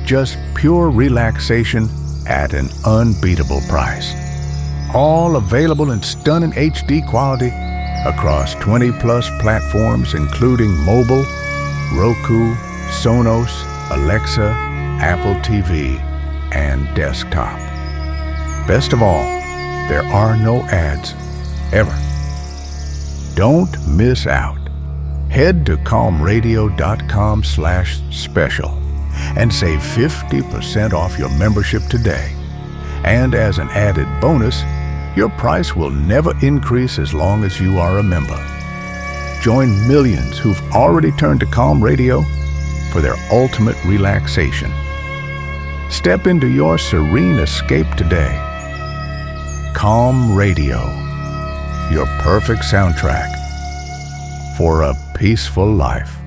just pure relaxation at an unbeatable price. All available in stunning HD quality across 20-plus platforms including mobile, Roku, Sonos, Alexa, Apple TV, and desktop. Best of all, there are no ads, ever. Don't miss out. Head to calmradio.com/special and save 50% off your membership today. And as an added bonus, your price will never increase as long as you are a member. Join millions who've already turned to Calm Radio for their ultimate relaxation. Step into your serene escape today. Calm Radio, your perfect soundtrack for a peaceful life.